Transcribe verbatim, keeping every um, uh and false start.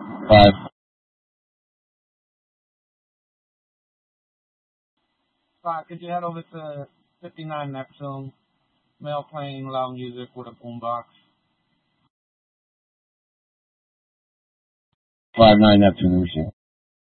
Five. Five, could you head over to fifty-nine Neptune? Male playing loud music with a boombox. Five nine Neptune, let me see.